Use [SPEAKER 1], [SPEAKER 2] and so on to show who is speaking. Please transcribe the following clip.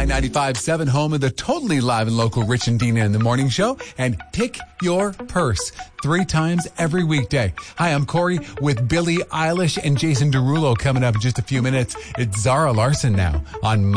[SPEAKER 1] 95.7, home of the totally live and local Rich and Dina in the Morning Show, and Pick Your Purse 3 times every weekday. Hi, I'm Corey with Billie Eilish and Jason Derulo coming up in just a few minutes. It's Zara Larson now on